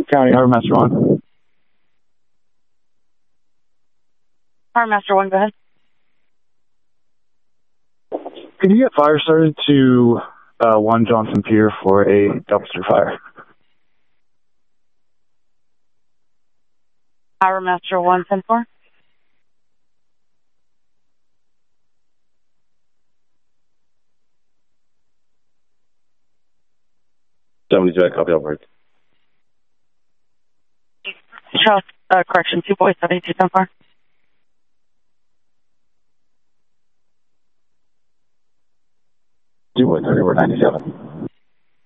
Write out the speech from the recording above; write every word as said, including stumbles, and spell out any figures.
County, Harbor Master one. Harbor Master one, go ahead. Could you get fire started to uh, one Johnson Pier for a dumpster fire? Harbor Master one, ten four. seventy-two, I copy over. Charles, uh, correction, two boys, seventy-two, ten four. Two boys, thirty-four ninety-seven.